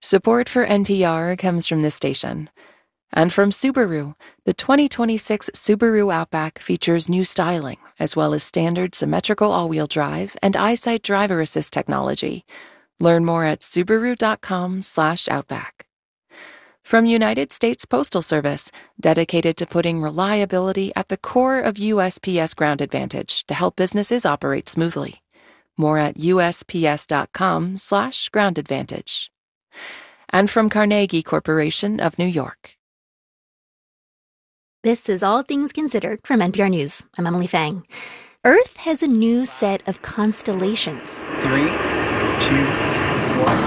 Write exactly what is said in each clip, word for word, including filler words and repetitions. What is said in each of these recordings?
Support for N P R comes from this station. And from Subaru, the twenty twenty-six Subaru Outback features new styling, as well as standard symmetrical all-wheel drive and EyeSight driver assist technology. Learn more at subaru.com slash outback. From United States Postal Service, dedicated to putting reliability at the core of U S P S Ground Advantage to help businesses operate smoothly. More at usps.com slash ground advantage. And from Carnegie Corporation of New York. This is All Things Considered from N P R News. I'm Emily Fang. Earth has a new set of constellations. Three, two, one.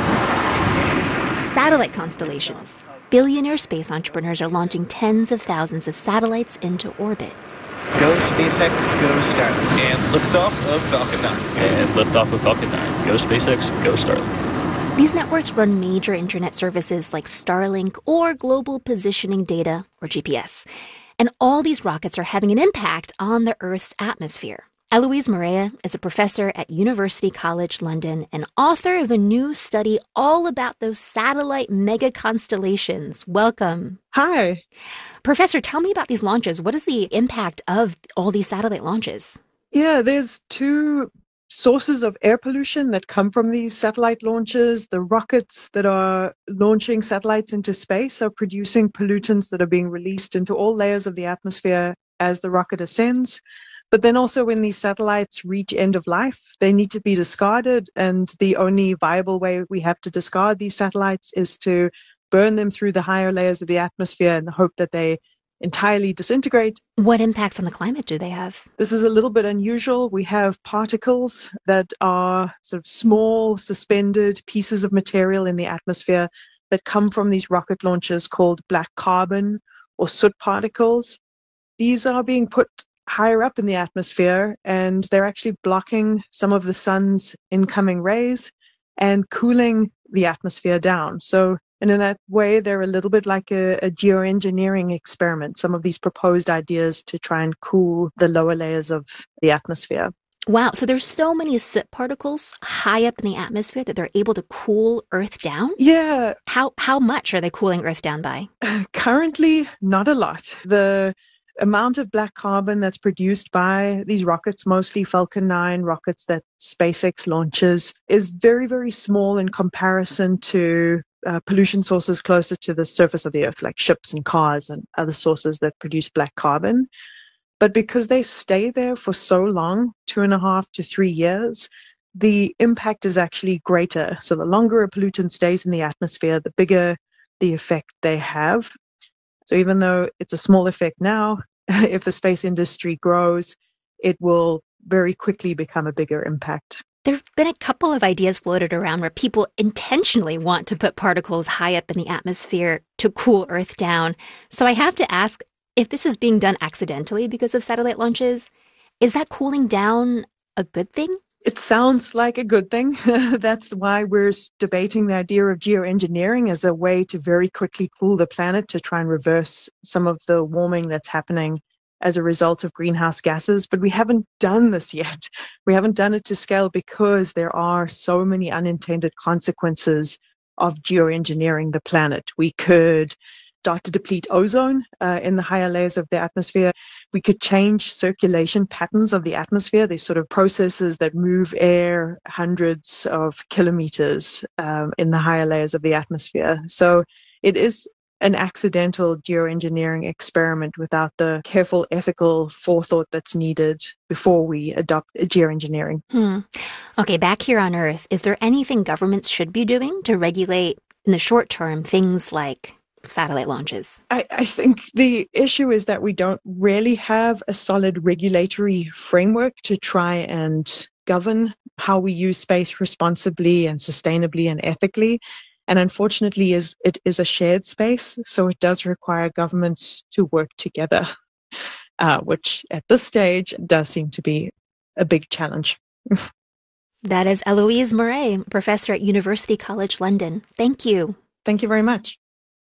Satellite constellations. Billionaire space entrepreneurs are launching tens of thousands of satellites into orbit. Go SpaceX, go Starlink. And liftoff of Falcon nine. And liftoff of Falcon nine. Go SpaceX, go Starlink. These networks run major internet services like Starlink or Global Positioning Data, or G P S. And all these rockets are having an impact on the Earth's atmosphere. Eloise Morea is a professor at University College London and author of a new study all about those satellite mega constellations. Welcome. Hi. Professor, tell me about these launches. What is the impact of all these satellite launches? Yeah, there's two sources of air pollution that come from these satellite launches. The rockets that are launching satellites into space are producing pollutants that are being released into all layers of the atmosphere as the rocket ascends. But then also when these satellites reach end of life, they need to be discarded. And the only viable way we have to discard these satellites is to burn them through the higher layers of the atmosphere in the hope that they entirely disintegrate. What impacts on the climate do they have? This is a little bit unusual. We have particles that are sort of small, suspended pieces of material in the atmosphere that come from these rocket launches called black carbon or soot particles. These are being put higher up in the atmosphere, and they're actually blocking some of the sun's incoming rays and cooling the atmosphere down. So and in that way, they're a little bit like a, a geoengineering experiment, some of these proposed ideas to try and cool the lower layers of the atmosphere. Wow. So there's so many soot particles high up in the atmosphere that they're able to cool Earth down? Yeah. How how much are they cooling Earth down by? Uh, currently, not a lot. The amount of black carbon that's produced by these rockets, mostly Falcon nine rockets that SpaceX launches, is very, very small in comparison to uh, pollution sources closer to the surface of the Earth, like ships and cars and other sources that produce black carbon. But because they stay there for so long, two and a half to three years, the impact is actually greater. So the longer a pollutant stays in the atmosphere, the bigger the effect they have. So even though it's a small effect now, if the space industry grows, it will very quickly become a bigger impact. There have been a couple of ideas floated around where people intentionally want to put particles high up in the atmosphere to cool Earth down. So I have to ask, if this is being done accidentally because of satellite launches, is that cooling down a good thing? It sounds like a good thing. That's why we're debating the idea of geoengineering as a way to very quickly cool the planet to try and reverse some of the warming that's happening as a result of greenhouse gases. But we haven't done this yet. We haven't done it to scale because there are so many unintended consequences of geoengineering the planet. We could start to deplete ozone uh, in the higher layers of the atmosphere. We could change circulation patterns of the atmosphere, these sort of processes that move air hundreds of kilometers um, in the higher layers of the atmosphere. So it is an accidental geoengineering experiment without the careful ethical forethought that's needed before we adopt geoengineering. Hmm. Okay, back here on Earth, is there anything governments should be doing to regulate in the short term things like satellite launches? I, I think the issue is that we don't really have a solid regulatory framework to try and govern how we use space responsibly and sustainably and ethically. And unfortunately, is it is a shared space, so it does require governments to work together, uh, which at this stage does seem to be a big challenge. That is Eloise Morea, professor at University College London. Thank you. Thank you very much.